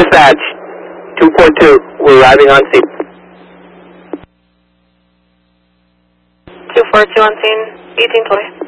Dispatch, 242, we're arriving on scene. 242 on scene, 1820.